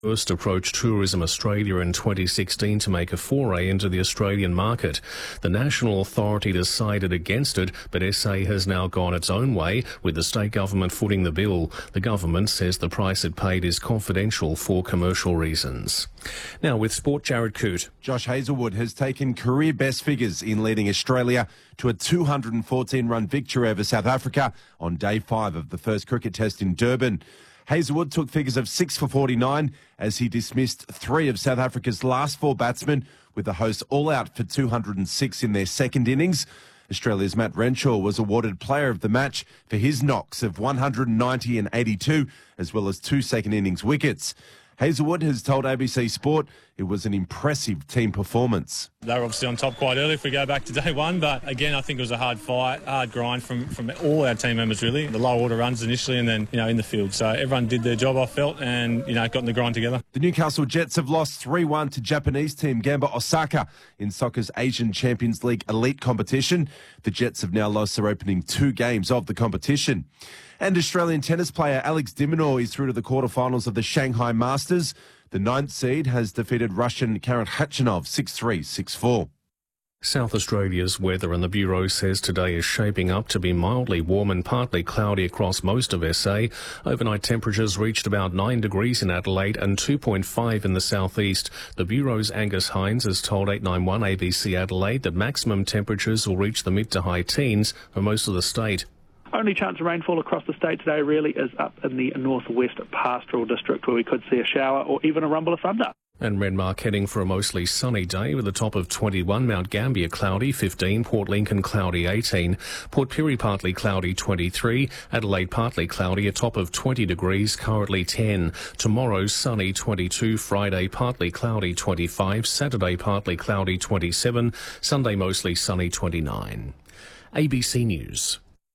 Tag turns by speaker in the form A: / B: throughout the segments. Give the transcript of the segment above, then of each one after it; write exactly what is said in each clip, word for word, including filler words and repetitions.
A: First approached Tourism Australia in twenty sixteen to make a foray into the Australian market. The national authority decided against it, but S A has now gone its own way, with the state government footing the bill. The government says the price it paid is confidential for commercial reasons. Now with sport, Jared Coote.
B: Josh Hazlewood has taken career best figures in leading Australia to a two hundred fourteen run victory over South Africa on day five of the first cricket test in Durban. Hazlewood took figures of six for forty-nine as he dismissed three of South Africa's last four batsmen, with the hosts all out for two hundred six in their second innings. Australia's Matt Renshaw was awarded player of the match for his knocks of one hundred ninety and eighty-two, as well as two second innings wickets. Hazlewood has told A B C Sport it was an impressive team performance.
C: They were obviously on top quite early if we go back to day one, but again, I think it was a hard fight, hard grind from, from all our team members really. The low order runs initially and then, you know, in the field. So everyone did their job, I felt, and, you know, got in the grind together.
B: The Newcastle Jets have lost three one to Japanese team Gamba Osaka in soccer's Asian Champions League elite competition. The Jets have now lost their opening two games of the competition. And Australian tennis player Alex de Minaur is through to the quarterfinals of the Shanghai Masters. The ninth seed has defeated Russian Karen Khachanov six three, six four.
A: South Australia's weather and the Bureau says today is shaping up to be mildly warm and partly cloudy across most of S A. Overnight temperatures reached about nine degrees in Adelaide and two point five in the southeast. The Bureau's Angus Hines has told eight nine one A B C Adelaide that maximum temperatures will reach the mid to high teens for most of the state.
D: Only chance of rainfall across the state today really is up in the northwest pastoral district, where we could see a shower or even a rumble of thunder.
A: And Renmark heading for a mostly sunny day with a top of twenty-one, Mount Gambier cloudy fifteen, Port Lincoln cloudy eighteen, Port Pirie partly cloudy twenty-three, Adelaide partly cloudy, a top of twenty degrees, currently ten. Tomorrow sunny twenty-two, Friday partly cloudy twenty-five, Saturday partly cloudy twenty-seven, Sunday mostly sunny twenty-nine. A B C News.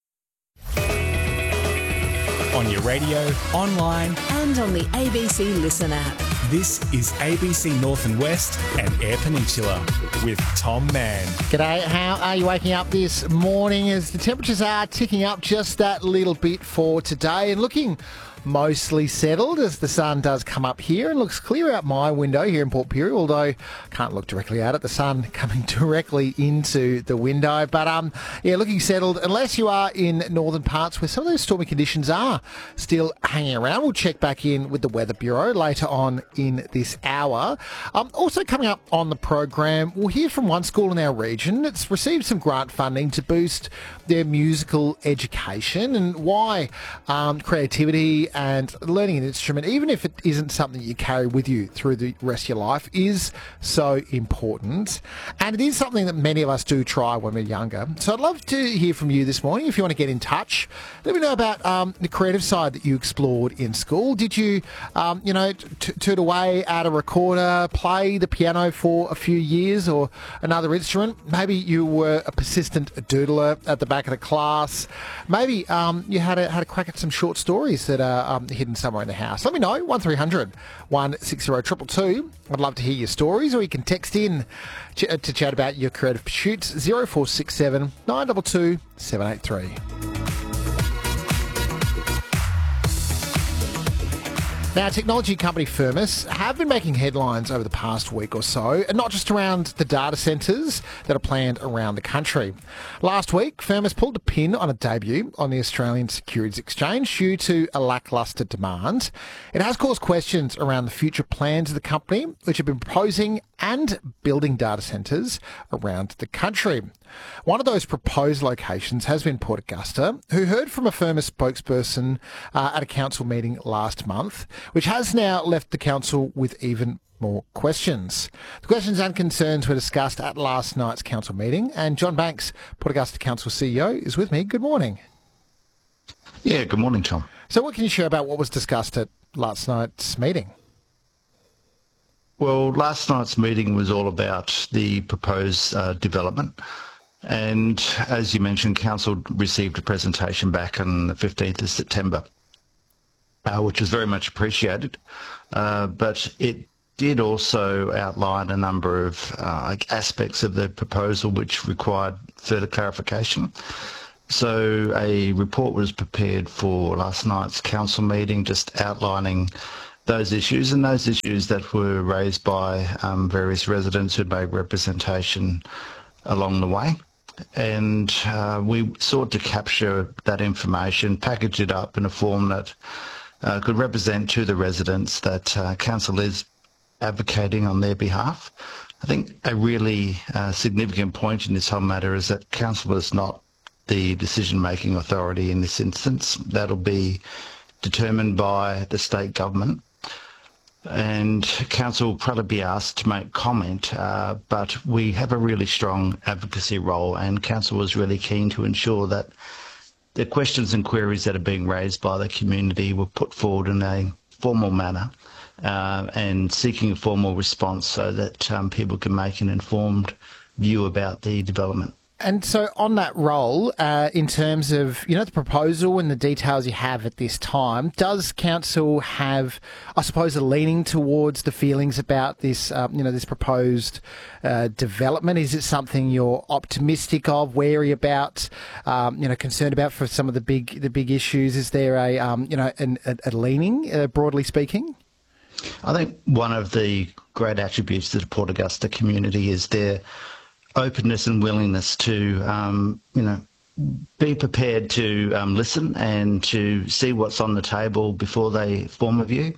E: On your radio, online
F: and on the A B C Listen app.
E: This is A B C North and West and Eyre Peninsula with Tom Mann.
G: G'day, how are you waking up this morning as the temperatures are ticking up just that little bit for today and looking mostly settled as the sun does come up here and looks clear out my window here in Port Pirie, although I can't look directly at it, the sun coming directly into the window. But um, yeah, looking settled, unless you are in northern parts where some of those stormy conditions are still hanging around. We'll check back in with the Weather Bureau later on in this hour. Um, also coming up on the program, we'll hear from one school in our region that's received some grant funding to boost their musical education and why um, creativity and learning an instrument, even if it isn't something you carry with you through the rest of your life, is so important. And it is something that many of us do try when we're younger. So I'd love to hear from you this morning. If you want to get in touch, let me know about um, the creative side that you explored in school. Did you, um, you know, t- toot away at a recorder, play the piano for a few years or another instrument? Maybe you were a persistent doodler at the back of the class. Maybe um, you had a, had a crack at some short stories that are um, hidden somewhere in the house. Let me know, one three hundred, one six zero, two two two. I'd love to hear your stories, or you can text in ch- to chat about your creative pursuits, zero four six seven, nine two two, seven eight three. Now, technology company Firmus have been making headlines over the past week or so, and not just around the data centres that are planned around the country. Last week, Firmus pulled a pin on a debut on the Australian Securities Exchange due to a lacklustre demand. It has caused questions around the future plans of the company, which have been proposing and building data centres around the country. One of those proposed locations has been Port Augusta, who heard from a Firmus spokesperson uh, at a council meeting last month, which has now left the council with even more questions. The questions and concerns were discussed at last night's council meeting, and John Banks, Port Augusta Council C E O, is with me. Good morning.
H: Yeah, good morning, Tom.
G: So what can you share about what was discussed at last night's meeting?
H: Well, last night's meeting was all about the proposed uh, development. And as you mentioned, Council received a presentation back on the fifteenth of September, uh, which was very much appreciated. Uh, but it did also outline a number of uh, aspects of the proposal which required further clarification. So a report was prepared for last night's council meeting, just outlining those issues, and those issues that were raised by um, various residents who made representation along the way. And uh, we sought to capture that information, package it up in a form that uh, could represent to the residents that uh, council is advocating on their behalf. I think a really uh, significant point in this whole matter is that council is not the decision-making authority in this instance. That'll be determined by the state government, and council will probably be asked to make comment, uh, but we have a really strong advocacy role, and council was really keen to ensure that the questions and queries that are being raised by the community were put forward in a formal manner uh, and seeking a formal response so that um, people can make an informed view about the development.
G: And so on that role, uh, in terms of, you know, the proposal and the details you have at this time, does council have, I suppose, a leaning towards the feelings about this, um, you know, this proposed uh, development? Is it something you're optimistic of, wary about, um, you know, concerned about for some of the big the big issues? Is there a, um, you know, an, a, a leaning, uh, broadly speaking?
H: I think one of the great attributes of the Port Augusta community is their openness and willingness to, um, you know, be prepared to um, listen and to see what's on the table before they form a view.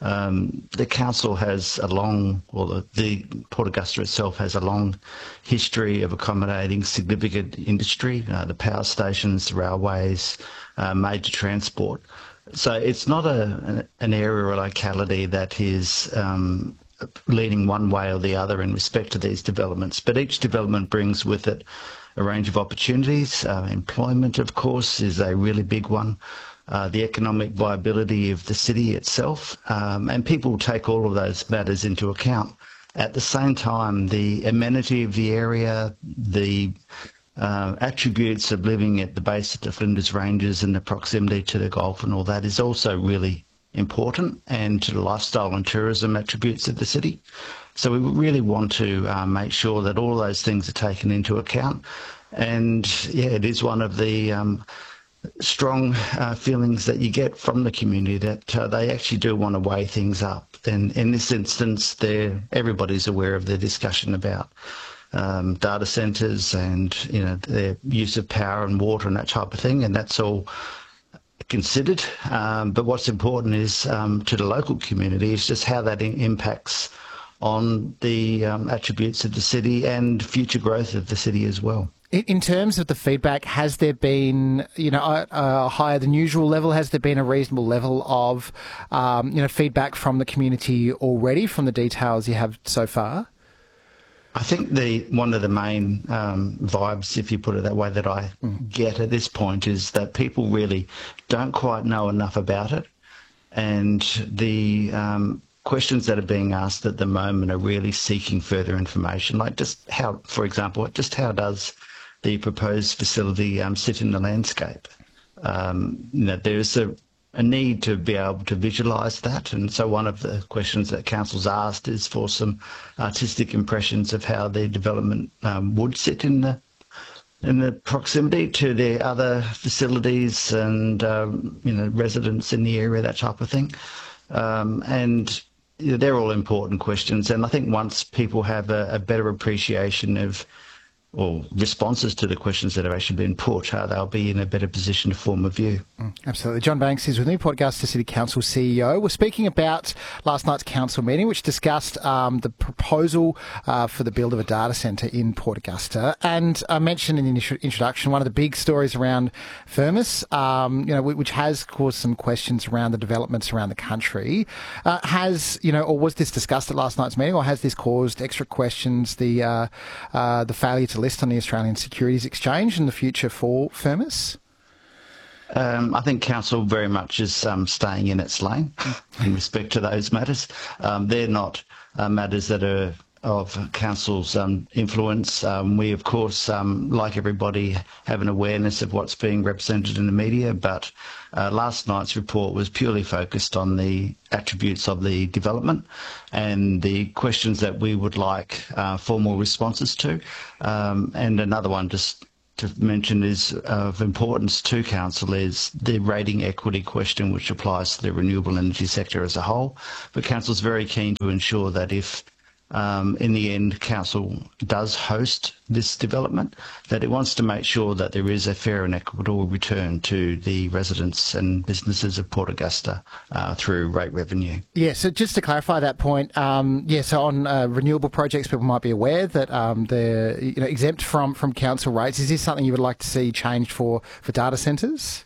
H: Um, the council has a long, or the, the Port Augusta itself has a long history of accommodating significant industry, uh, the power stations, the railways, uh, major transport. So it's not a, an area or locality that is um, leaning one way or the other in respect to these developments, but each development brings with it a range of opportunities. Uh, employment, of course, is a really big one. Uh, the economic viability of the city itself, um, and people take all of those matters into account. At the same time, the amenity of the area, the uh, attributes of living at the base of the Flinders Ranges and the proximity to the Gulf and all that is also really important, and to the lifestyle and tourism attributes of the city. So we really want to uh, make sure that all those things are taken into account. And yeah, it is one of the um, strong uh, feelings that you get from the community that uh, they actually do want to weigh things up. And in this instance, they're, everybody's aware of the discussion about um, data centres and, you know, their use of power and water and that type of thing, and that's all considered, um, but what's important is um, to the local community is just how that in- impacts on the um, attributes of the city and future growth of the city as well.
G: In, in terms of the feedback, has there been, you know, a, a higher than usual level? Has there been a reasonable level of, um, you know, feedback from the community already from the details you have so far?
H: I think the one of the main um, vibes, if you put it that way, that I mm. get at this point is that people really don't quite know enough about it, and the um, questions that are being asked at the moment are really seeking further information, like just how, for example, just how does the proposed facility um, sit in the landscape? Um, you know, there's a a need to be able to visualise that, and so one of the questions that council's asked is for some artistic impressions of how the development um, would sit in the in the proximity to the other facilities and um, you know, residents in the area, that type of thing. Um, and you know, they're all important questions, and I think once people have a, a better appreciation of or responses to the questions that have actually been put, uh, they'll be in a better position to form a view.
G: Mm, absolutely. John Banks is with me, Port Augusta City Council C E O. We're speaking about last night's council meeting, which discussed um, the proposal uh, for the build of a data centre in Port Augusta. And I mentioned in the initial introduction, one of the big stories around Firmus, um, you know, which has caused some questions around the developments around the country. Uh, has, you know, or was this discussed at last night's meeting, or has this caused extra questions, the, uh, uh, the failure to list on the Australian Securities Exchange and the future for Firmus?
H: Um, I think council very much is um, staying in its lane in respect to those matters. Um, they're not uh, matters that are of council's um, influence. Um, we, of course, um, like everybody, have an awareness of what's being represented in the media, but uh, last night's report was purely focused on the attributes of the development and the questions that we would like uh, formal responses to. Um, and another one just to mention is of importance to Council is the rating equity question, which applies to the renewable energy sector as a whole. But Council's very keen to ensure that if Um, in the end, Council does host this development, that it wants to make sure that there is a fair and equitable return to the residents and businesses of Port Augusta uh, through rate revenue.
G: Yeah, so just to clarify that point, um, yeah, so on uh, renewable projects, people might be aware that um, they're you know, exempt from, from council rates. Is this something you would like to see changed for, for data centres?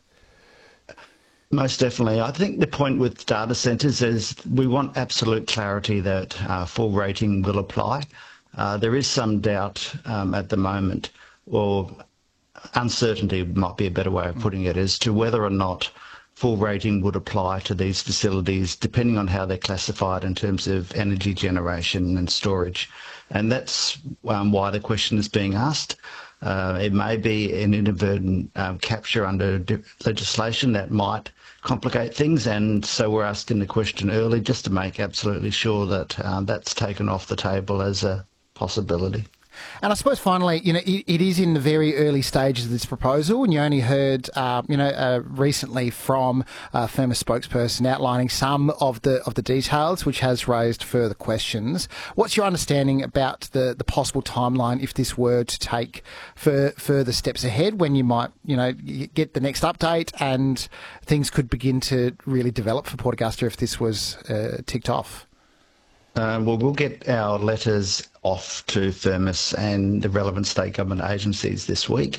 H: Most definitely. I think the point with data centres is we want absolute clarity that uh, full rating will apply. Uh, there is some doubt um, at the moment, or uncertainty might be a better way of putting it, as to whether or not full rating would apply to these facilities, depending on how they're classified in terms of energy generation and storage. And that's um, why the question is being asked. Uh, it may be an inadvertent um, capture under legislation that might complicate things, and so we're asking the question early just to make absolutely sure that uh, that's taken off the table as a possibility.
G: And I suppose finally, you know, it, it is in the very early stages of this proposal, and you only heard, uh, you know, uh, recently from a Firma spokesperson outlining some of the of the details, which has raised further questions. What's your understanding about the, the possible timeline if this were to take fur, further steps ahead, when you might, you know, get the next update and things could begin to really develop for Port Augusta if this was uh, ticked off?
H: Um, well, we'll get our letters off to Firmus and the relevant state government agencies this week.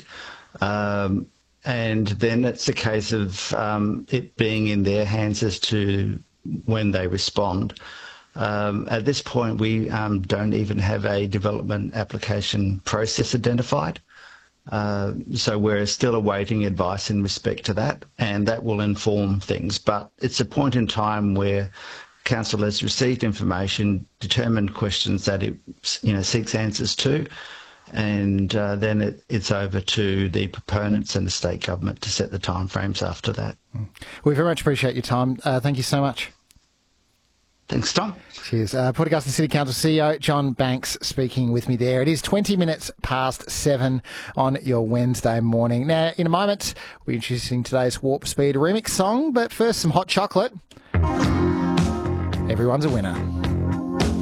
H: Um, and then it's a case of um, it being in their hands as to when they respond. Um, at this point, we um, don't even have a development application process identified. Uh, so we're still awaiting advice in respect to that, and that will inform things. But it's a point in time where Council has received information, determined questions that it you know, seeks answers to, and uh, then it, it's over to the proponents and the state government to set the timeframes after that.
G: We very much appreciate your time. Uh, thank you so much.
H: Thanks, Tom.
G: Cheers. Uh, Port Augusta City Council C E O John Banks speaking with me there. It is twenty minutes past seven on your Wednesday morning. Now, in a moment, we're introducing today's Warp Speed remix song, but first some hot chocolate. Everyone's a winner.